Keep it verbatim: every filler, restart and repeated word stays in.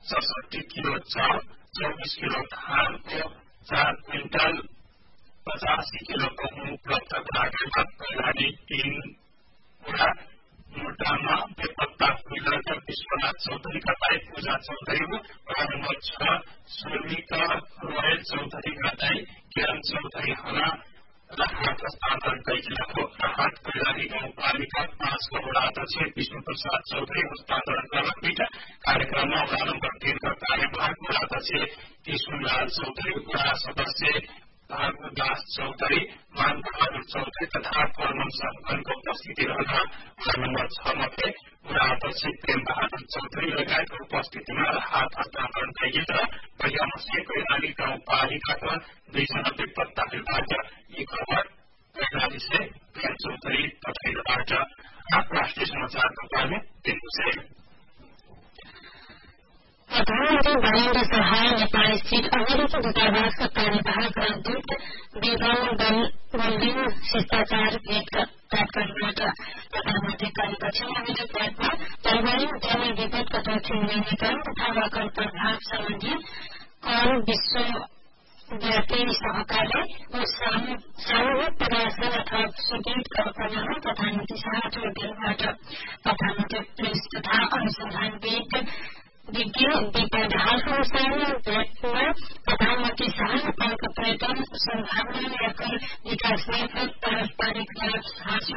सडसठी किलो चाउर, चौबिस किलो धानको, चार क्विन्टल पचासी किलो गहुँ उपलब्ध गराएका कैलाली तीन वडा मोटामा बेपत्ता हुइरहेका विश्वनाथ चौधरीका दाई पूजा चौधरी वडा नम्बर छ स्वर्णिका रोयल चौधरीका दाई किरण चौधरी हना राहत हस्तान्तरण गरिएको राहत कैलाली गाउँपालिका पाँचका वडा अध्यक्ष विष्णु प्रसाद चौधरी हस्तान्तरण गर्न कार्यक्रममा वडा नम्बर तीनका कार्यवाहक वडा अध्यक्ष कृष्णलाल चौधरी, वडा सदस्य भागुदास चौधरी, मान बहादुर चौधरी तथा कर्मन सहगनको उपस्थिति रहँदा वडा नम्बर छ मध्ये वडा अध्यक्ष प्रेम बहादुर चौधरी लगायतको उपस्थितिमा राहत हस्तान्तरण गरिएको र पहिलामसे कैलाली गाउँपालिकाका दुईजना बेपत्ता विभाग यी खबर कैलाली से प्रेम चौधरी पठाइबाट राष्ट्रिय समाचारको बारेमा दिनुहुन्छ। प्रधानमन्त्री नरेन्द्र शाह नेपाल स्थित अमेरिकी दूतावासका कार्यवाहक राजदूत विवान वल्लिन शिष्टाचार भेट कार्यक्रमबाट प्रधानमन्त्री कार्यपक्षमा भिडियो भेटमा जलवायु जल विपद कटौती न्यूनीकरण तथा वाकर प्रभाव सम्बन्धी कर विश्वव्यापी सहकार्य र सामूहिक प्रयासलाई अथवा सुदृढ कल्पनामा प्रधानमन्त्री शाह जोड़ दिनुभबाट प्रधानमन्त्री प्रेस तथा अनुसन्धानविद विज्ञ दीपा दाहालको अनुसार भेटमा प्रधानमन्त्री शाह नेपालको पर्यटन सम्भावना र विकासमार्फत पारस्परिक लाभ हासिल